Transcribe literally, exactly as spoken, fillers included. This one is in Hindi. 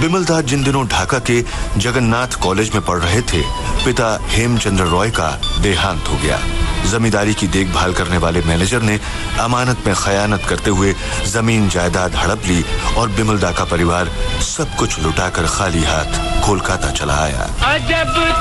बिमलदा जिन दिनों ढाका के जगन्नाथ कॉलेज में पढ़ रहे थे, पिता हेमचंद्र रॉय का देहांत हो गया। जमींदारी की देखभाल करने वाले मैनेजर ने अमानत में खयानत करते हुए जमीन जायदाद हड़प ली और बिमलदा का परिवार सब कुछ लुटाकर खाली हाथ कोलकाता चला आया।